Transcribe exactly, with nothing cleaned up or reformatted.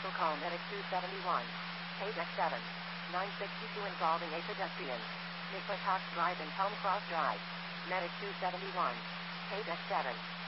Official call Medic two seventy-one. Page X seven. nine sixty-two involving a pedestrian. Nicholas Hawks Drive and Palm Cross Drive. Medic two seventy-one. Page X seven.